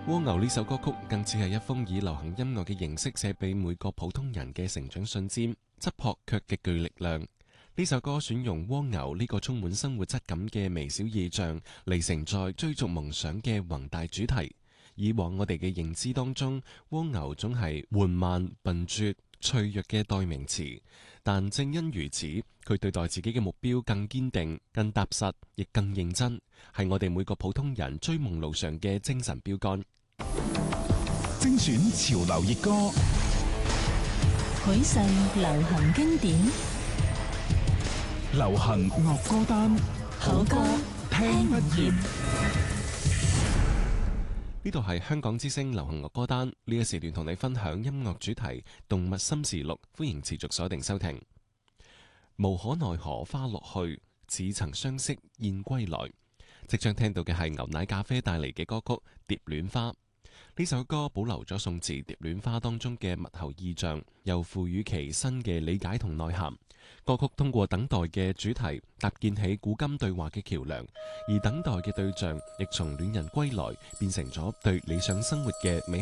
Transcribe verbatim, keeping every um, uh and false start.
蝸牛呢首歌曲更似係一封以流行音樂嘅形式寫俾每個普通人嘅成長信箋，質樸卻極具力量。呢首歌選用蝸牛呢個充滿生活質感嘅微小意象嚟承載追逐夢想嘅宏大主題。以往我哋嘅認知當中，蝸牛總係緩慢、笨拙、脆弱嘅代名詞，但正因如此，佢對待自己嘅目標更堅定、更踏實，亦更認真，係我哋每個普通人追夢路上嘅精神標杆。 精選潮流熱歌， 許世流行經典， 流行樂歌單， 好歌聽不厭。 呢度係香港之聲流行樂歌單，呢個時段同你分享音樂主題《動物心事錄》，歡迎持續鎖定收聽。無可奈何花落去，似曾相識燕歸來。即將聽到嘅係牛奶咖啡帶嚟嘅歌曲《蝶戀花》。呢首歌保留咗宋詞《蝶戀花》當中嘅物候意象，又賦予其新嘅理解同內涵。歌曲通過等待嘅主題搭建起古今對話嘅橋樑，而等待嘅對象亦從戀人歸來變成咗對理想生活嘅美